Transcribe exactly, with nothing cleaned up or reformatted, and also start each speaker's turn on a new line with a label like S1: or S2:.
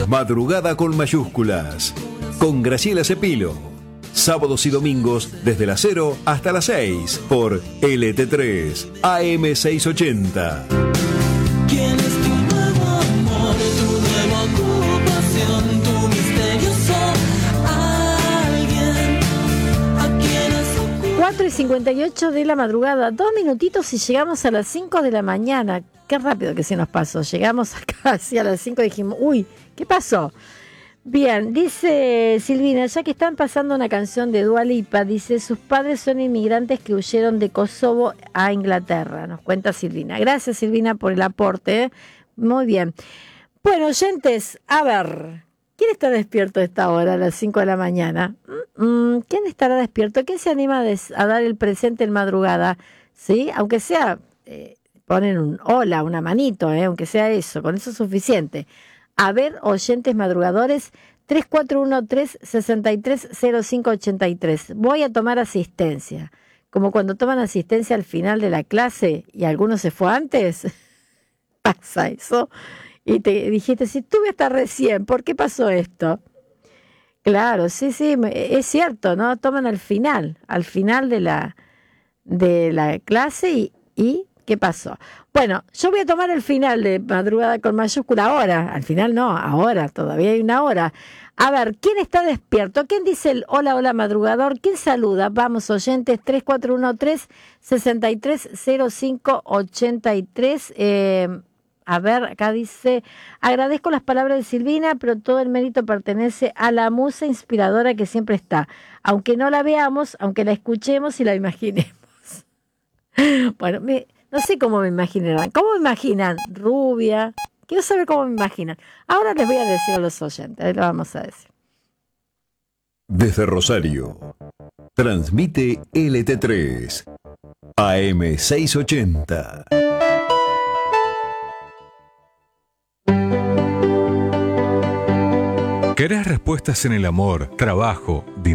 S1: Madrugada con mayúsculas. Con Graciela Cepilo. Sábados y domingos desde las cero hasta las seis por L T tres A M seiscientos ochenta.
S2: ¿Quién es tu nuevo amor, tu nueva ocupación, tu misterioso alguien a quienes ocupa?
S3: cuatro y cincuenta y ocho de la madrugada, dos minutitos y llegamos a las cinco de la mañana. Qué rápido que se nos pasó. Llegamos acá hacia las cinco y dijimos, uy, ¿qué pasó? Bien, dice Silvina, ya que están pasando una canción de Dua Lipa, dice, sus padres son inmigrantes que huyeron de Kosovo a Inglaterra, nos cuenta Silvina. Gracias, Silvina, por el aporte, ¿eh? Muy bien. Bueno, oyentes, a ver, ¿quién está despierto a esta hora, a las cinco de la mañana? Mm, ¿Quién estará despierto? ¿Quién se anima a, des- a dar el presente en madrugada? ¿Sí? Aunque sea, eh, ponen un hola, una manito, ¿eh? Aunque sea eso, con eso es suficiente. A ver, oyentes madrugadores, tres cuatro uno tres, seis tres cero cinco ocho tres. Voy a tomar asistencia. Como cuando toman asistencia al final de la clase y alguno se fue antes. Pasa eso. Y te dijiste, si tuve hasta recién, ¿por qué pasó esto? Claro, sí, sí, es cierto, ¿no? Toman al final, al final de la, de la clase y... y ¿qué pasó? Bueno, yo voy a tomar el final de Madrugada con mayúscula ahora. Al final no, ahora, todavía hay una hora. A ver, ¿quién está despierto? ¿Quién dice el hola, hola, madrugador? ¿Quién saluda? Vamos, oyentes, tres cuatro uno tres, seis tres cero cinco ocho tres. Eh, a ver, acá dice, agradezco las palabras de Silvina, pero todo el mérito pertenece a la musa inspiradora que siempre está. Aunque no la veamos, aunque la escuchemos y la imaginemos. Bueno, me... no sé cómo me imaginarán. ¿Cómo me imaginan? Rubia. Quiero saber cómo me imaginan. Ahora les voy a decir a los oyentes. Ahí lo vamos a decir.
S1: Desde Rosario, transmite L T tres A M seiscientos ochenta.
S4: ¿Querés respuestas en el amor, trabajo, dinero?